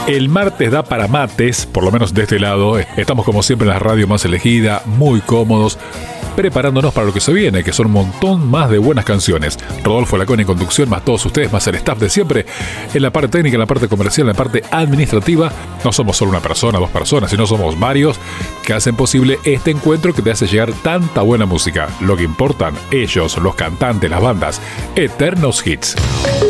El martes da para mates, por lo menos de este lado. Estamos como siempre en la radio más elegida, muy cómodos, preparándonos para lo que se viene, que son un montón más de buenas canciones. Rodolfo Laconi en conducción, más todos ustedes, más el staff de siempre, en la parte técnica, en la parte comercial, en la parte administrativa. No somos solo una persona, dos personas, sino somos varios que hacen posible este encuentro que te hace llegar tanta buena música. Lo que importan ellos, los cantantes, las bandas, eternos hits.